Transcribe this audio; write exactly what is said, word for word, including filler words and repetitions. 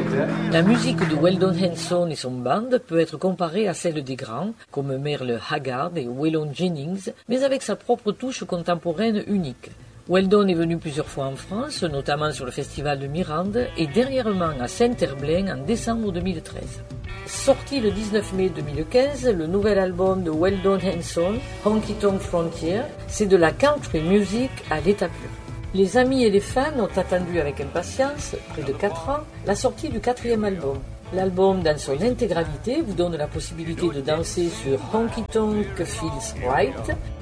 La musique de Weldon Henson et son band peut être comparée à celle des grands, comme Merle Haggard et Waylon Jennings, mais avec sa propre touche contemporaine unique. Weldon est venu plusieurs fois en France, notamment sur le festival de Mirande et dernièrement à Saint-Herblain en décembre deux mille treize. Sorti le dix-neuf mai deux mille quinze, le nouvel album de Weldon Henson, Honky Tonk Frontier, c'est de la country music à l'état pur. Les amis et les fans ont attendu avec impatience, près de quatre ans, la sortie du quatrième album. L'album, dans son intégralité, vous donne la possibilité de danser sur Honky Tonk Feels Right,